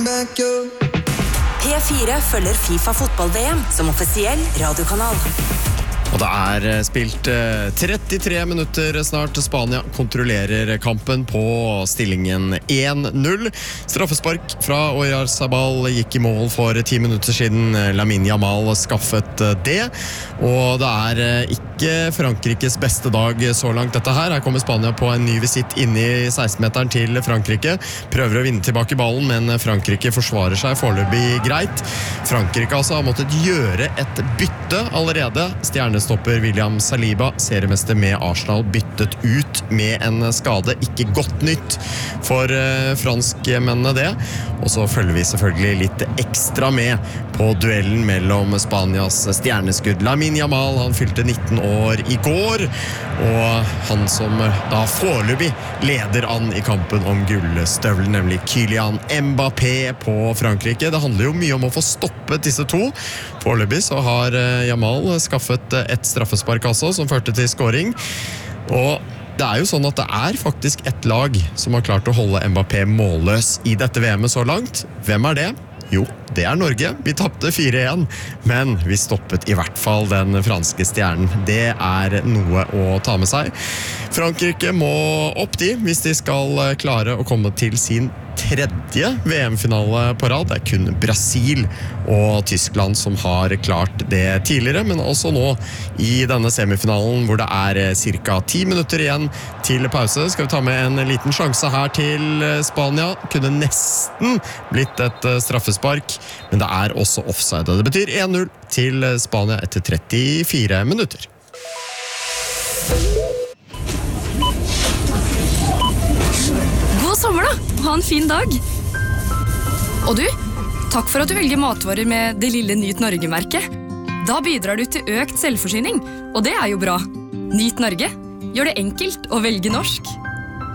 P4 følger FIFA fotball-VM som offisiell radiokanal. Og det spilt 33 minutter snart. Spania kontrollerer kampen på stillingen 1-0. Straffespark fra Oyarzabal gikk i mål for 10 minutter siden. Lamine Yamal skaffet det. Og det ikke Frankrikes beste dag så langt dette her. Her kommer Spania på en ny visitt inne i 16-meteren til Frankrike. Prøver å vinne tilbake ballen, men Frankrike forsvarer seg foreløpig greit. Frankrike har måttet gjøre et bytte allerede. Stopper William Saliba, seriemester med Arsenal, byttet ut med en skade. Ikke godt nytt for franskmennene det. Og så følger vi selvfølgelig litt ekstra med på duellen mellom Spanias stjerneskudd Lamine Yamal, han fylte 19 år i går, og han som da foreløpig leder an i kampen om gullstøvlen, nemlig Kylian Mbappé på Frankrike. Det handler jo mye om å få stoppet disse to. Foreløpig så har Yamal skaffet et straffespark også, som førte til scoring. Og det jo sånn at det faktisk et lag som har klart å holde Mbappé målløs i dette VM-et så langt. Hvem det? Jo, det Norge. Vi tappte 4-1, men vi stoppet i hvert fall den franske stjernen. Det noe å ta med seg. Frankrike må opp hvis de skal klare å komme til sin tredje VM-finale på rad. Det kun Brasil og Tyskland som har klart det tidligere, men også nå i denne semifinalen hvor det cirka 10 minutter igjen til pause. Skal vi ta med en liten sjanse her til Spania. Kunne nesten blitt et straffespark, men det også offside. Det betyr 1-0 til Spania etter 34 minutter. God sommer da! Ha en fin dag! Og du, takk for at du velger matvarer med det lille Nyt Norge-merket. Da bidrar du til økt selvforsyning, og det jo bra. Nyt Norge, gjør det enkelt å velge norsk.